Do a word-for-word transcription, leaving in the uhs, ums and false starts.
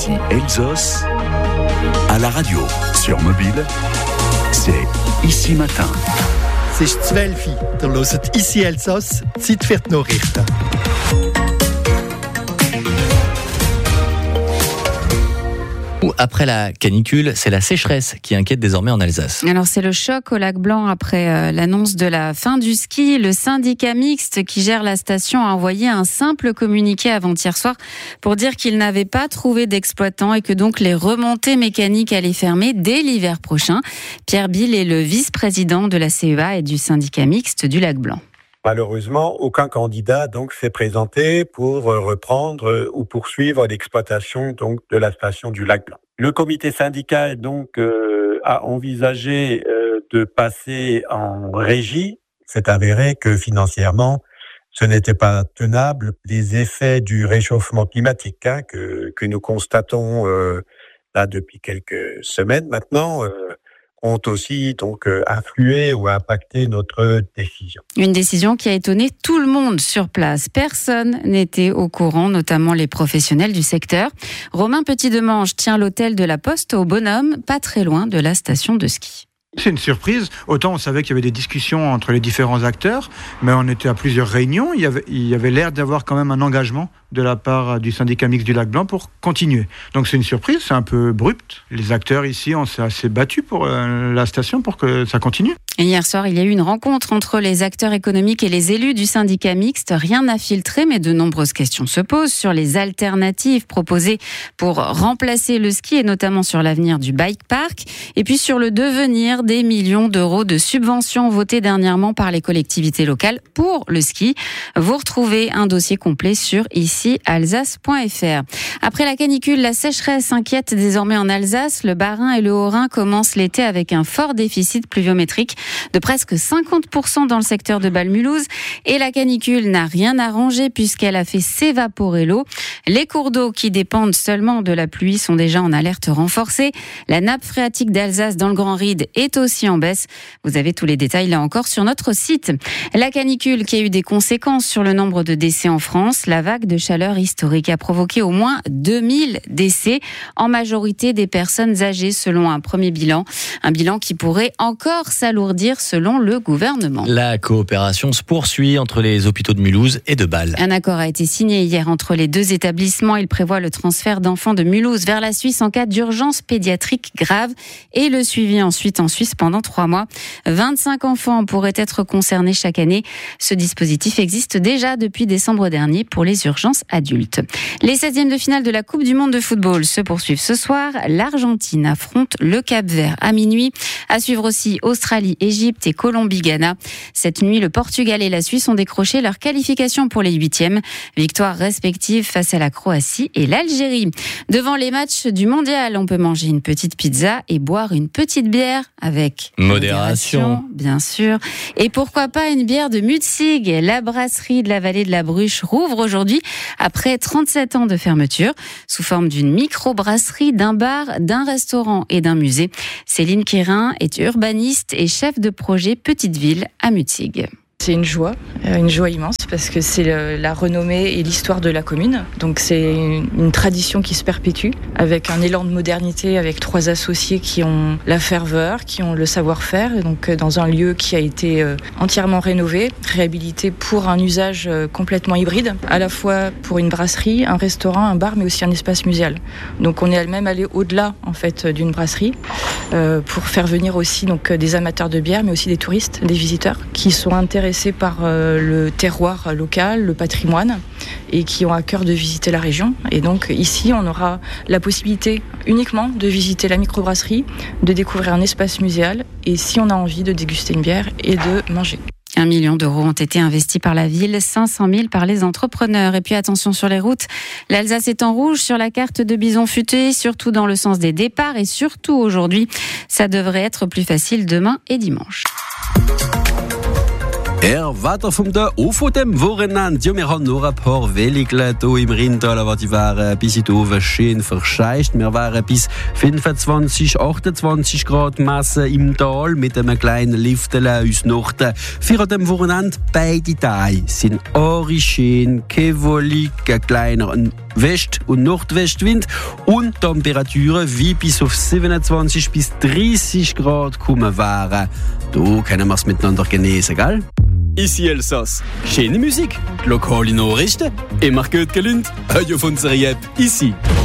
quartier. Elsos à la radio, sur mobile, c'est Ici Matin. Es ist zwölf Uhr. Ihr hört «Ici Elsass», Zeit für die Nachrichten. Après la canicule, c'est la sécheresse qui inquiète désormais en Alsace. Alors c'est le choc au lac Blanc après euh, l'annonce de la fin du ski. Le syndicat mixte qui gère la station a envoyé un simple communiqué avant-hier soir pour dire qu'il n'avait pas trouvé d'exploitant et que donc les remontées mécaniques allaient fermer dès l'hiver prochain. Pierre Bill est le vice-président de la C E A et du syndicat mixte du lac Blanc. Malheureusement, aucun candidat donc s'est présenté pour reprendre ou poursuivre l'exploitation donc de la station du Lac Blanc. Le comité syndical donc euh, a envisagé euh, de passer en régie. C'est avéré que financièrement, ce n'était pas tenable. Les effets du réchauffement climatique hein, que que nous constatons euh, là depuis quelques semaines maintenant. Euh, ont aussi donc euh, influé ou impacté notre décision. Une décision qui a étonné tout le monde sur place. Personne n'était au courant, notamment les professionnels du secteur. Romain Petit-Demange tient l'hôtel de la Poste au Bonhomme, pas très loin de la station de ski. C'est une surprise. Autant on savait qu'il y avait des discussions entre les différents acteurs, mais on était à plusieurs réunions. Il y avait, il y avait l'air d'avoir quand même un engagement de la part du syndicat mixte du Lac Blanc pour continuer. Donc c'est une surprise, c'est un peu abrupt. Les acteurs ici, on s'est assez battus pour euh, la station pour que ça continue. Et hier soir, il y a eu une rencontre entre les acteurs économiques et les élus du syndicat mixte. Rien n'a filtré, mais de nombreuses questions se posent sur les alternatives proposées pour remplacer le ski et notamment sur l'avenir du bike park et puis sur le devenir des millions d'euros de subventions votées dernièrement par les collectivités locales pour le ski. Vous retrouvez un dossier complet sur ici alsace point f r. Après la canicule, la sécheresse inquiète désormais en Alsace. Le Bas-Rhin et le Haut-Rhin commencent l'été avec un fort déficit pluviométrique de presque cinquante pour cent dans le secteur de Bâle-Mulhouse. Et la canicule n'a rien arrangé puisqu'elle a fait s'évaporer l'eau. Les cours d'eau qui dépendent seulement de la pluie sont déjà en alerte renforcée. La nappe phréatique d'Alsace dans le Grand Ride est aussi en baisse. Vous avez tous les détails là encore sur notre site. La canicule qui a eu des conséquences sur le nombre de décès en France. La vague de chaleur historique a provoqué au moins deux mille décès, en majorité des personnes âgées selon un premier bilan. Un bilan qui pourrait encore s'alourdir selon le gouvernement. La coopération se poursuit entre les hôpitaux de Mulhouse et de Bâle. Un accord a été signé hier entre les deux établissements. Il prévoit le transfert d'enfants de Mulhouse vers la Suisse en cas d'urgence pédiatrique grave et le suivi ensuite en Suisse pendant trois mois. vingt-cinq enfants pourraient être concernés chaque année. Ce dispositif existe déjà depuis décembre dernier pour les urgences adultes. Les seizièmes de finale de la Coupe du Monde de football se poursuivent ce soir. L'Argentine affronte le Cap-Vert à minuit. À suivre aussi Australie, Égypte et Colombie-Ghana. Cette nuit, le Portugal et la Suisse ont décroché leur qualification pour les huitièmes. Victoires respectives face à la Croatie et l'Algérie. Devant les matchs du mondial, on peut manger une petite pizza et boire une petite bière avec modération, modération bien sûr. Et pourquoi pas une bière de Mutzig. La brasserie de la vallée de la Bruche rouvre aujourd'hui après trente-sept ans de fermeture sous forme d'une micro-brasserie, d'un bar, d'un restaurant et d'un musée. Céline Quérin est urbaniste et chef de projet Petite Ville à Mutzig. C'est une joie, une joie immense parce que c'est la renommée et l'histoire de la commune. Donc c'est une tradition qui se perpétue avec un élan de modernité, avec trois associés qui ont la ferveur, qui ont le savoir-faire. Donc dans un lieu qui a été entièrement rénové, réhabilité pour un usage complètement hybride, à la fois pour une brasserie, un restaurant, un bar, mais aussi un espace muséal. Donc on est même allé au-delà en fait d'une brasserie euh, pour faire venir aussi donc des amateurs de bière, mais aussi des touristes, des visiteurs qui sont intéressés par euh, le terroir local, le patrimoine et qui ont à cœur de visiter la région. Et donc ici, on aura la possibilité uniquement de visiter la microbrasserie, de découvrir un espace muséal et si on a envie de déguster une bière et de manger. Un million d'euros ont été investis par la ville, cinq cent mille par les entrepreneurs. Et puis attention sur les routes, l'Alsace est en rouge sur la carte de Bison Futé, surtout dans le sens des départs et surtout aujourd'hui. Ça devrait être plus facile demain et dimanche. Er Wetter vom der O von dem Wochenende. Ja, wir haben noch ein paar Welligle hier im Rheintal, aber die waren bis oben schön verscheißt. Wir waren bis fünfundzwanzig, achtundzwanzig Grad messen im Tal mit einem kleinen Liftele aus Norden. Für dem Wochenende beide Tage sind Ari schön, kevolig, ein kleiner West- und Nordwestwind und Temperaturen wie bis auf siebenundzwanzig bis dreißig Grad kommen waren. Da können wir es miteinander genießen, gell? Ici Elsass. Schöne Musik, lokale Nachrichten, immer gut gelünnt, hört auf unsere App Ici.